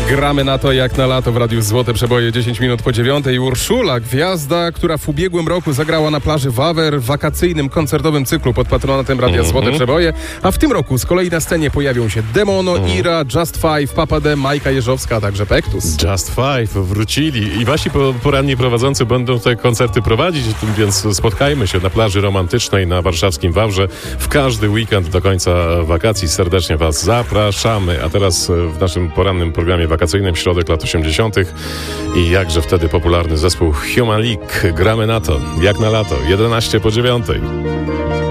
Gramy na to jak na lato w Radiu Złote Przeboje 10 minut po 9. Urszula, gwiazda, która w ubiegłym roku zagrała na plaży Wawer w wakacyjnym koncertowym cyklu pod patronatem Radia Złote Przeboje, a w tym roku z kolei na scenie pojawią się Demono, Ira, Just Five, Papa D, Majka Jeżowska, a także Pektus. Just Five wrócili i wasi poranni prowadzący będą te koncerty prowadzić, więc spotkajmy się na plaży romantycznej na warszawskim Wawrze w każdy weekend do końca wakacji. Serdecznie was zapraszamy. A teraz w naszym porannym programie wakacyjnym środek lat 80. i jakże wtedy popularny zespół Human League. Gramy na to jak na lato, 11 po 9.